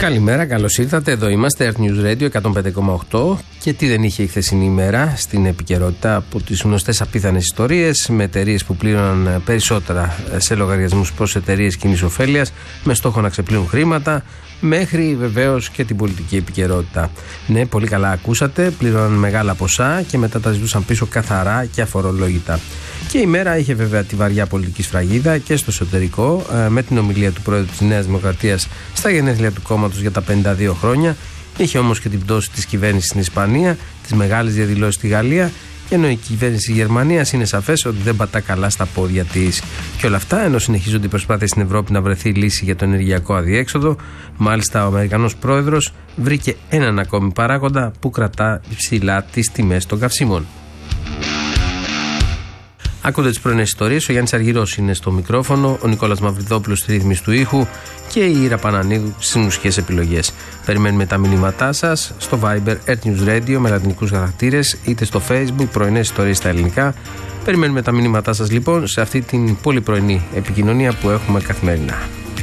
Καλημέρα, καλώς ήρθατε. Εδώ είμαστε, Earth News Radio 105,8. Και τι δεν είχε η χθεσινή ημέρα στην επικαιρότητα, από τις γνωστές απίθανες ιστορίες με εταιρείες που πλήρωναν περισσότερα σε λογαριασμούς προς εταιρείες κοινής ωφέλειας με στόχο να ξεπλύνουν χρήματα, μέχρι βεβαίως και την πολιτική επικαιρότητα. Ναι, πολύ καλά ακούσατε, πλήρωναν μεγάλα ποσά και μετά τα ζητούσαν πίσω καθαρά και αφορολόγητα. Και η μέρα είχε βέβαια τη βαριά πολιτική σφραγίδα και στο εσωτερικό, με την ομιλία του πρόεδρου της Νέας Δημοκρατίας στα γενέθλια του κόμματος για τα 52 χρόνια. Είχε όμως και την πτώση της κυβέρνησης στην Ισπανία, τις μεγάλες διαδηλώσεις στη Γαλλία. Και ενώ η κυβέρνηση της Γερμανίας είναι σαφές ότι δεν πατά καλά στα πόδια της. Και όλα αυτά ενώ συνεχίζονται οι προσπάθειες στην Ευρώπη να βρεθεί λύση για το ενεργειακό αδιέξοδο. Μάλιστα, ο Αμερικανός πρόεδρος βρήκε έναν ακόμη παράγοντα που κρατά ψηλά τις τιμές των καυσίμων. Ακούτε τις πρωινές ιστορίες. Ο Γιάννης Αργυρός είναι στο μικρόφωνο, ο Νικόλας Μαυριδόπουλος στη ρύθμιση του ήχου και η Ήρα Πανανίδου στις μουσικές επιλογές. Περιμένουμε τα μηνύματά σας στο Viber Earth News Radio με λατινικούς χαρακτήρες, είτε στο Facebook πρωινές ιστορίες στα ελληνικά. Περιμένουμε τα μηνύματά σας λοιπόν σε αυτή την πολύ πρωινή επικοινωνία που έχουμε καθημερινά.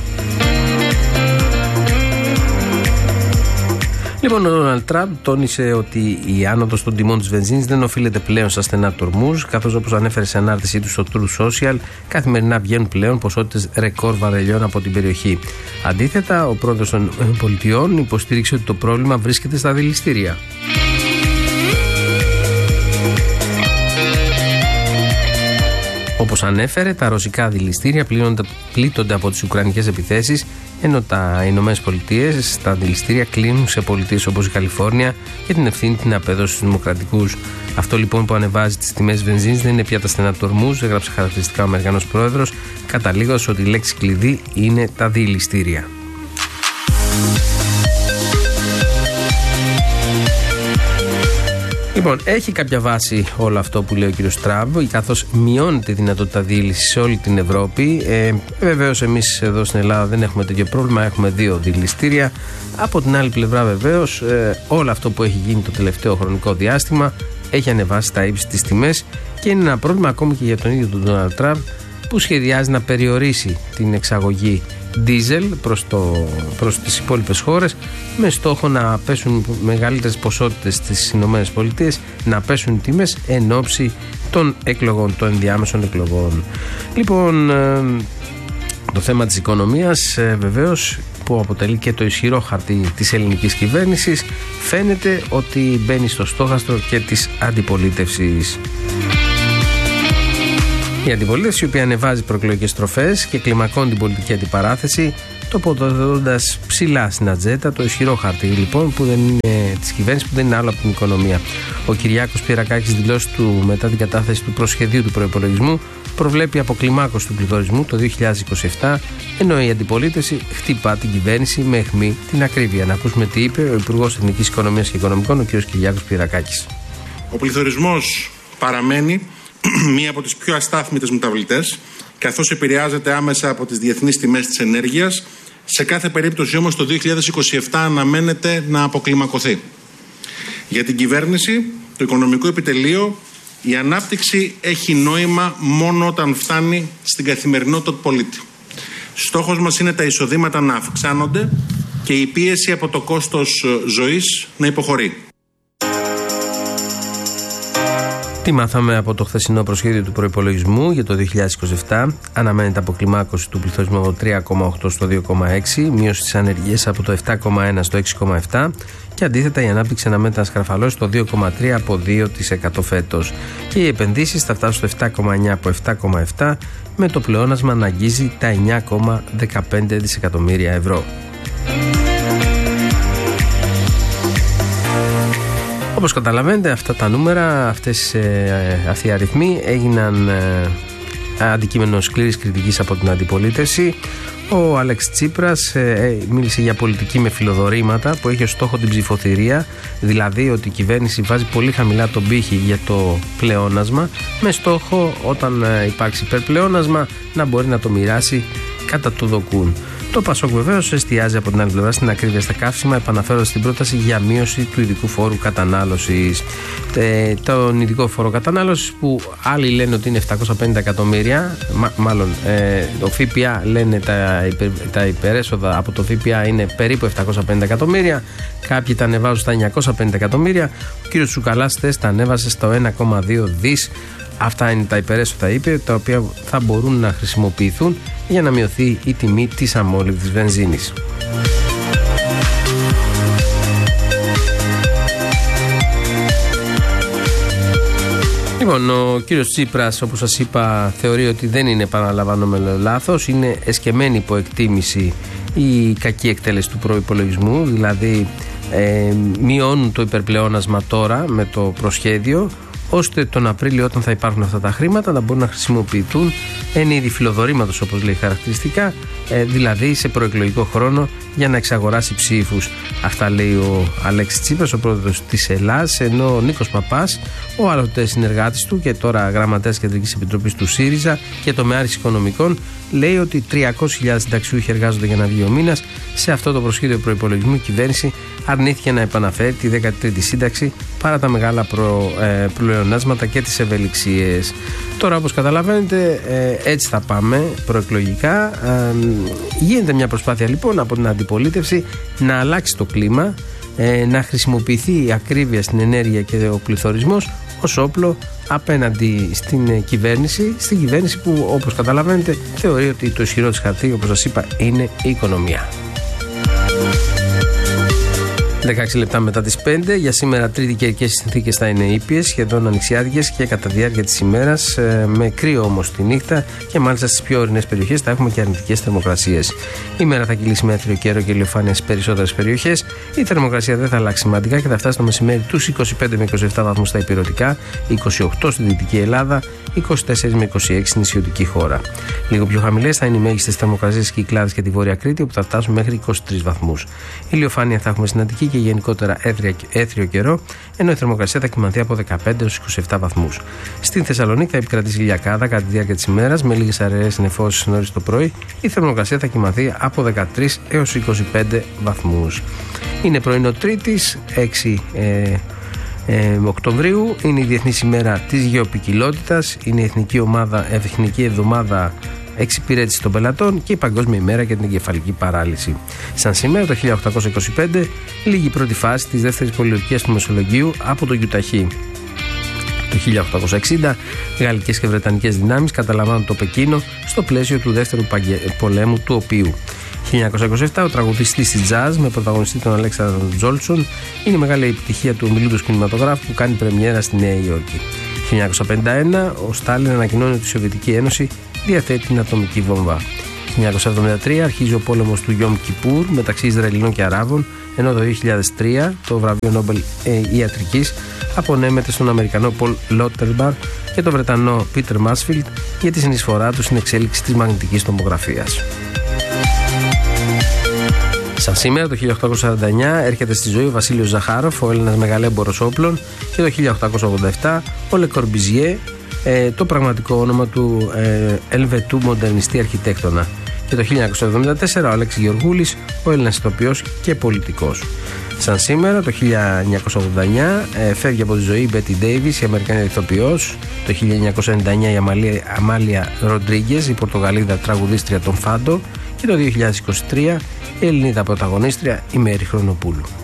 Λοιπόν, ο Ντόναλντ Τραμπ τόνισε ότι η άνοδος των τιμών της βενζίνης δεν οφείλεται πλέον στα στενά του Ορμούζ, καθώς όπως ανέφερε σε ανάρτησή του στο Truth Social, καθημερινά βγαίνουν πλέον ποσότητες ρεκόρ βαρελιών από την περιοχή. Αντίθετα, ο πρόεδρος των ΗΠΑ υποστήριξε ότι το πρόβλημα βρίσκεται στα δηληστήρια. Όπως ανέφερε, τα ρωσικά δηληστήρια πλήττονται από τις ουκρανικές επιθέσεις, ενώ τα Ηνωμένες Πολιτείες στα δηληστήρια κλείνουν σε πολιτείες όπως η Καλιφόρνια και την ευθύνη την απέδωσε στους δημοκρατικούς. Αυτό λοιπόν που ανεβάζει τις τιμές βενζίνης δεν είναι πια τα στενά του Ορμούζ, έγραψε χαρακτηριστικά ο Αμερικανός πρόεδρος, καταλήγοντας ότι η λέξη κλειδί είναι τα δηληστήρια. Λοιπόν, έχει κάποια βάση όλο αυτό που λέει ο κ. Τραμπ, καθώς μειώνεται η δυνατότητα διήλυσης σε όλη την Ευρώπη. Βεβαίως, εμείς εδώ στην Ελλάδα δεν έχουμε τέτοιο πρόβλημα, έχουμε 2 δηληστήρια. Από την άλλη πλευρά, βεβαίως, όλο αυτό που έχει γίνει το τελευταίο χρονικό διάστημα έχει ανεβάσει τα ύψη τις τιμές και είναι ένα πρόβλημα ακόμη και για τον ίδιο τον Ντόναλντ Τραμπ, που σχεδιάζει να περιορίσει την εξαγωγή ντίζελ προς τις υπόλοιπες χώρες με στόχο να πέσουν μεγαλύτερες ποσότητες στις Ηνωμένες Πολιτείες, να πέσουν οι τιμές εν ώψη των εκλογών, των ενδιάμεσων εκλογών. Λοιπόν, το θέμα της οικονομίας βεβαίως, που αποτελεί και το ισχυρό χαρτί της ελληνικής κυβέρνησης, φαίνεται ότι μπαίνει στο στόχαστρο και της αντιπολίτευσης. Η αντιπολίτευση, η οποία ανεβάζει προεκλογικές στροφές και κλιμακώνει την πολιτική αντιπαράθεση, τοποθετώντας ψηλά στην ατζέντα το ισχυρό χαρτί λοιπόν που δεν είναι της κυβέρνησης, που δεν είναι άλλο από την οικονομία. Ο Κυριάκος Πιερακάκης δηλώσει του μετά την κατάθεση του προσχεδίου του προϋπολογισμού προβλέπει αποκλιμάκωση του πληθωρισμού το 2027, ενώ η αντιπολίτευση χτυπά την κυβέρνηση με αιχμή την ακρίβεια. Να ακούσουμε τι είπε ο Υπουργός Εθνικής Οικονομίας και Οικονομικών, ο κ. Κυριάκος Πιερακάκης. Ο πληθωρισμός παραμένει μία από τις πιο αστάθμιτες μεταβλητές, καθώς επηρεάζεται άμεσα από τις διεθνείς τιμές της ενέργειας. Σε κάθε περίπτωση όμως το 2027 αναμένεται να αποκλιμακωθεί. Για την κυβέρνηση, το οικονομικό επιτελείο, η ανάπτυξη έχει νόημα μόνο όταν φτάνει στην καθημερινότητα του πολίτη. Στόχος μας είναι τα εισοδήματα να αυξάνονται και η πίεση από το κόστος ζωής να υποχωρεί. Τι μάθαμε από το χθεσινό προσχέδιο του προϋπολογισμού για το 2027? Αναμένεται αποκλιμάκωση του πληθωρισμού από 3,8 στο 2,6, μείωση της ανεργίας από το 7,1 στο 6,7 και αντίθετα η ανάπτυξη αναμένεται να σκαρφαλώσει το 2,3 από 2% φέτος. Και οι επενδύσεις θα φτάσουν στο 7,9 από 7,7, με το πλεόνασμα να αγγίζει τα 9,15 δισεκατομμύρια ευρώ. Όπως καταλαβαίνετε, αυτά τα νούμερα, αυτοί οι αριθμοί έγιναν αντικείμενο σκληρής κριτικής από την αντιπολίτευση. Ο Αλέξ Τσίπρας μίλησε για πολιτική με φιλοδορήματα που έχει ως στόχο την ψηφοθυρία, δηλαδή ότι η κυβέρνηση βάζει πολύ χαμηλά τον πύχη για το πλεόνασμα, με στόχο όταν υπάρξει υπερπλεόνασμα να μπορεί να το μοιράσει κατά του δοκούν. Το ΠΑΣΟΚ βεβαίως εστιάζει από την άλλη πλευρά στην ακρίβεια στα καύσιμα, επαναφέροντας την πρόταση για μείωση του ειδικού φόρου κατανάλωσης. Τον ειδικό φόρο κατανάλωσης που άλλοι λένε ότι είναι 750 εκατομμύρια, μάλλον το ΦΠΑ λένε τα υπερέσοδα από το ΦΠΑ είναι περίπου 750 εκατομμύρια, κάποιοι τα ανεβάζουν στα 950 εκατομμύρια. Ο κ. Τσουκαλάς τα ανέβασε στο 1,2 δις. Αυτά είναι τα υπερέσοδα, είπε, τα οποία θα μπορούν να χρησιμοποιηθούν για να μειωθεί η τιμή της αμόλυβδης βενζίνης. Λοιπόν, ο κύριος Τσίπρας, όπως σας είπα, θεωρεί ότι δεν είναι επαναλαμβανόμενο λάθος, είναι εσκεμμένη υποεκτίμηση η κακή εκτέλεση του προϋπολογισμού, δηλαδή μειώνουν το υπερπλεόνασμα τώρα με το προσχέδιο, ώστε τον Απρίλιο, όταν θα υπάρχουν αυτά τα χρήματα, να μπορούν να χρησιμοποιηθούν εν είδη φιλοδορήματος, όπως λέει χαρακτηριστικά, δηλαδή σε προεκλογικό χρόνο για να εξαγοράσει ψήφους. Αυτά λέει ο Αλέξης Τσίπρας, ο πρόεδρος της Ελλάδας, ενώ ο Νίκος Παπάς, ο άλλοτε συνεργάτης του και τώρα γραμματέας Κεντρικής Επιτροπής του ΣΥΡΙΖΑ και τομεάρχης οικονομικών, λέει ότι 300.000 συνταξιούχοι εργάζονται για να βγει ο μήνας. Σε αυτό το προσχέδιο προϋπολογισμού η κυβέρνηση αρνήθηκε να επαναφέρει τη 13η σύνταξη παρά τα μεγάλα πλεονάσματα και τις ευελιξίες. Τώρα, όπως καταλαβαίνετε, έτσι θα πάμε προεκλογικά. Γίνεται μια προσπάθεια λοιπόν από την αντιπολίτευση να αλλάξει το κλίμα, να χρησιμοποιηθεί η ακρίβεια στην ενέργεια και ο πληθωρισμός ως όπλο απέναντι στην κυβέρνηση που, όπως καταλαβαίνετε, θεωρεί ότι το ισχυρό της χαρτί, όπως σας είπα, είναι η οικονομία. 16 λεπτά μετά τις 5. Για σήμερα Τρίτη καιρικές συνθήκες θα είναι ήπιες, σχεδόν ανοιξιάτικες και κατά τη διάρκεια της ημέρας, με κρύο όμως τη νύχτα και μάλιστα στις πιο ορεινές περιοχές θα έχουμε και αρνητικές θερμοκρασίες. Η μέρα θα κυλήσει με άθριο καιρό και ηλιοφάνεια στις περισσότερες περιοχές. Η θερμοκρασία δεν θα αλλάξει σημαντικά και θα φτάσει το μεσημέρι τους 25 με 27 βαθμούς στα ηπειρωτικά, 28 στη Δυτική Ελλάδα, 24 με 26 στην νησιωτική χώρα. Λίγο πιο χαμηλές θα είναι οι μέγιστες θερμοκρασίες στις Κυκλάδες και τη Βόρεια Κρήτη, όπου θα φτάσουν μέχρι 23 βαθμούς. Ηλιοφάνεια θα έχουμε στην Αττική και γενικότερα έθριο καιρό, ενώ η θερμοκρασία θα κυμανθεί από 15 έως 27 βαθμούς. Στην Θεσσαλονίκη θα επικρατήσει ηλιακάδα κατά τη διάρκεια της ημέρας, με λίγες αραιές νεφώσεις νωρίς το πρωί. Η θερμοκρασία θα κυμανθεί από 13 έως 25 βαθμούς. Είναι πρωινό Τρίτης, 6 Οκτωβρίου, είναι η Διεθνής ημέρα της γεωποικιλότητας, είναι η Εθνική Εβδομάδα Εξυπηρέτηση των Πελατών και η Παγκόσμια ημέρα για την εγκεφαλική παράλυση. Σαν σήμερα, το 1825, λήγει η πρώτη φάση της δεύτερης πολιορκίας του Μεσολογγίου από το Γιουταχή. Το 1860, γαλλικές και βρετανικές δυνάμεις καταλαμβάνουν το Πεκίνο στο πλαίσιο του δεύτερου πολέμου του οποίου. 1927, ο τραγουδιστής της jazz με πρωταγωνιστή τον Αλέξανδρο Τζόλτσον είναι η μεγάλη επιτυχία του ομιλούντος κινηματογράφου που κάνει πρεμιέρα στη Νέα Υόρκη. 1951, ο Στάλιν ανακοινώνει ότι η Σοβιετική Ένωση διαθέτει την ατομική βόμβα. 1973, αρχίζει ο πόλεμος του Γιόμ Κιπούρ μεταξύ Ισραηλινών και Αράβων, ενώ το 2003 το βραβείο Νόμπελ Ιατρικής απονέμεται στον Αμερικανό Πολ Λότερμπαρ και τον Βρετανό Πίτερ Μάσφιλτ για τη συνεισφορά του στην εξέλιξη της μαγνητικής τομογραφίας. Σαν σήμερα, το 1849, έρχεται στη ζωή ο Βασίλειος Ζαχάροφ, ο Έλληνας μεγαλέμπορος όπλων, και το 1887 ο Λε Κορμπιζιέ, το πραγματικό όνομα του Ελβετού μοντερνιστή αρχιτέκτονα. Και το 1974 ο Αλέξης Γεωργούλης, ο Έλληνας ηθοποιός και πολιτικός. Σαν σήμερα, το 1989, φεύγει από τη ζωή η Μπέτι Ντέιβις, η Αμερικανή ηθοποιός. Το 1999 η Αμάλια Ροντρίγκες, η Πορτογαλίδα τραγουδίστρια των Φάντο. Και το 2023 η Ελληνίδα πρωταγωνίστρια η Μέρη Χρονοπούλου.